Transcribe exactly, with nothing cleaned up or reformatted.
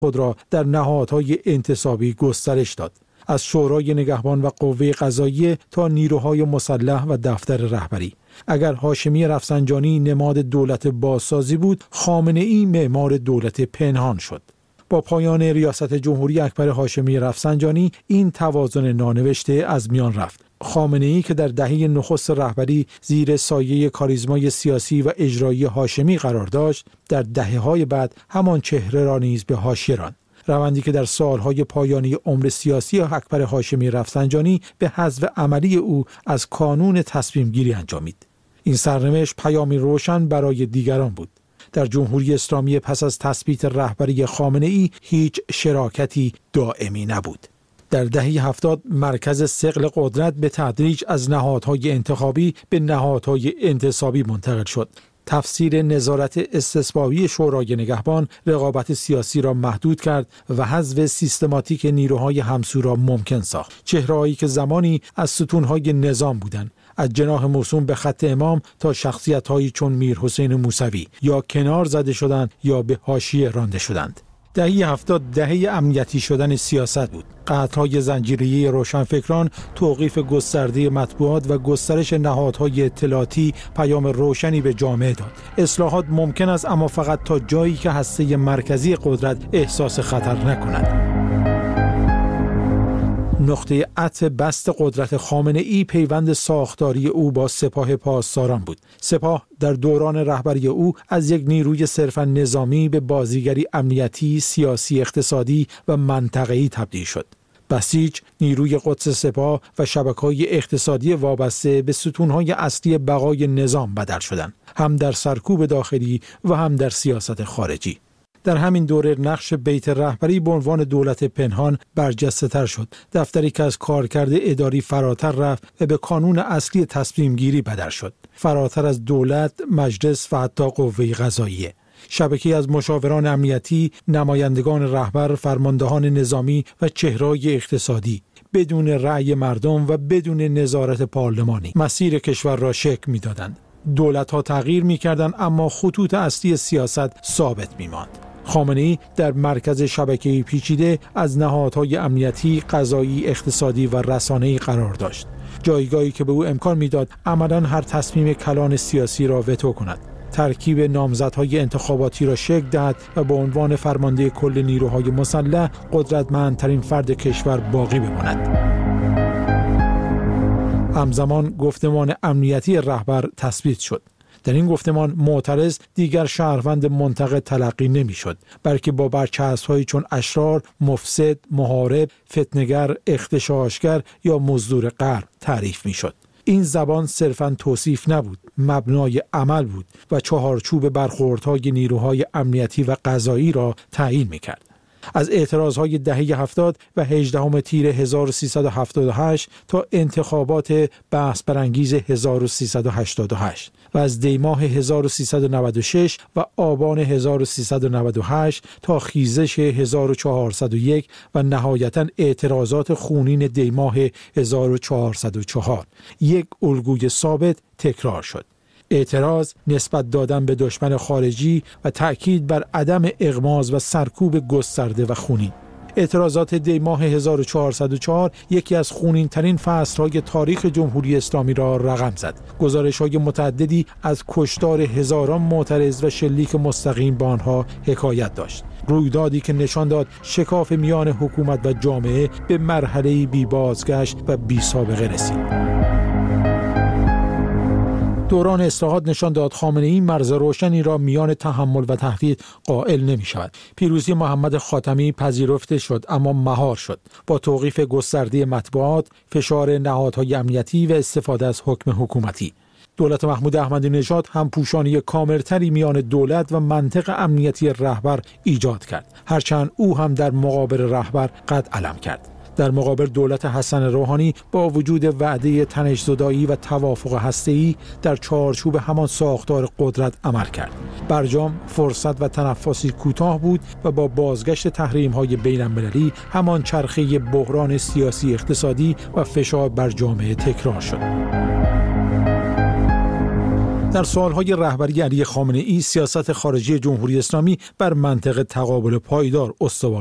خود را در نهادهای انتصابی گسترش داد. از شورای نگهبان و قوه قضاییه تا نیروهای مسلح و دفتر رهبری. اگر هاشمی رفسنجانی نماد دولت بازسازی بود، خامنه‌ای معمار دولت پنهان شد. با پایان ریاست جمهوری اکبر هاشمی رفسنجانی این توازن نانوشته از میان رفت. خامنه‌ای که در دهه نخست رهبری زیر سایه کاریزمای سیاسی و اجرایی هاشمی قرار داشت، در دهه‌های بعد همان چهره را نیز به حاشیه راند. روندی که در سالهای پایانی عمر سیاسی اکبر هاشمی رفسنجانی به حذف عملی او از کانون تصمیم گیری انجامید. این سرنوشت پیامی روشن برای دیگران بود. در جمهوری اسلامی پس از تثبیت رهبری خامنه‌ای هیچ شراکتی دائمی نبود. در دهه هفتاد مرکز ثقل قدرت به تدریج از نهادهای انتخابی به نهادهای انتصابی منتقل شد. تفسیر نظارت استثبابی شورای نگهبان رقابت سیاسی را محدود کرد و حذف سیستماتیک نیروهای همسو را ممکن ساخت. چهره‌هایی که زمانی از ستونهای نظام بودند، از جناح موسوم به خط امام تا شخصیت‌هایی چون میر حسین موسوی، یا کنار زده شدند یا به حاشیه رانده شدند. دهه هفتاد دهه امنیتی شدن سیاست بود. قطعهای زنجیره‌ای روشنفکران، توقیف گسترده مطبوعات و گسترش نهادهای اطلاعاتی پیام روشنی به جامعه داد. اصلاحات ممکن است، اما فقط تا جایی که هسته مرکزی قدرت احساس خطر نکند. نقطه عطف بست قدرت خامنه‌ای پیوند ساختاری او با سپاه پاسداران بود. سپاه در دوران رهبری او از یک نیروی صرفاً نظامی به بازیگری امنیتی، سیاسی، اقتصادی و منطقه‌ای تبدیل شد. بسیج، نیروی قدس سپاه و شبکه‌های اقتصادی وابسته به ستون‌های اصلی بقای نظام بدل شدند، هم در سرکوب داخلی و هم در سیاست خارجی. در همین دوره نقش بیت رهبری به عنوان دولت پنهان برجسته تر شد. دفتری که از کارکرد اداری فراتر رفت و به کانون اصلی تصمیم گیری بدل شد، فراتر از دولت، مجلس و حتی قوه قضاییه. شبکه‌ای از مشاوران امنیتی، نمایندگان رهبر، فرماندهان نظامی و چهره‌های اقتصادی، بدون رأی مردم و بدون نظارت پارلمانی مسیر کشور را شکل می‌دادند. دولت‌ها تغییر می‌کردند، اما خطوط اصلی سیاست ثابت می‌ماند. خامنه‌ای در مرکز شبکه‌ای پیچیده از نهادهای امنیتی، قضایی، اقتصادی و رسانه‌ای قرار داشت. جایگاهی که به او امکان می‌داد عملاً هر تصمیم کلان سیاسی را وتو کند، ترکیب نامزدهای انتخاباتی را شکل دهد و به عنوان فرمانده کل نیروهای مسلح قدرتمندترین فرد کشور باقی بماند. همزمان گفتمان امنیتی رهبر تثبیت شد. در این گفتمان معترض دیگر شهروند منتقد تلقی نمی شد، بلکه با برچسب‌هایی چون اشرار، مفسد، محارب، فتنه‌گر، اغتشاشگر یا مزدور غرب تعریف می شد. این زبان صرفاً توصیف نبود، مبنای عمل بود و چهارچوب برخوردهای نیروهای امنیتی و قضایی را تعیین می کرد. از اعتراضهای دهه هفتاد و هجدهم تیر هزار و سیصد و هفتاد و هشت تا انتخابات بحث برانگیز هزار و سیصد و هشتاد و هشت و از دیماه هزار و سیصد و نود و شش و آبان هزار و سیصد و نود و هشت تا خیزش هزار و چهارصد و یک و نهایتاً اعتراضات خونین دیماه هزار و چهارصد و چهار، یک الگوی ثابت تکرار شد: اعتراض، نسبت دادن به دشمن خارجی و تأکید بر عدم اغماض و سرکوب گسترده و خونین. اعتراضات دیماه هزار و چهارصد و چهار یکی از خونین ترین فصل‌های تاریخ جمهوری اسلامی را رقم زد. گزارش‌های متعددی از کشتار هزاران معترض و شلیک مستقیم به آنها حکایت داشت. رویدادی که نشان داد شکاف میان حکومت و جامعه به مرحله‌ای بی بازگشت و بی سابقه رسید. دوران اصلاحات نشان داد خامنه‌ای مرز روشنی را میان تحمل و تهدید قائل نمی شود. پیروزی محمد خاتمی پذیرفته شد، اما مهار شد با توقیف گسترده مطبوعات، فشار نهادهای امنیتی و استفاده از حکم حکومتی. دولت محمود احمدی نژاد هم پوشانی کاملتری میان دولت و منطق امنیتی رهبر ایجاد کرد، هرچند او هم در مقابل رهبر قد علم کرد. در مقابل دولت حسن روحانی با وجود وعده تنش‌زدایی و توافق هسته‌ای در چارچوب همان ساختار قدرت عمل کرد. برجام فرصت و تنفسی کوتاه بود و با بازگشت تحریم‌های بین‌المللی همان چرخه بحران سیاسی اقتصادی و فشار بر جامعه تکرار شد. در سالهای رهبری علی خامنه‌ای سیاست خارجی جمهوری اسلامی بر منطق تقابل پایدار استوار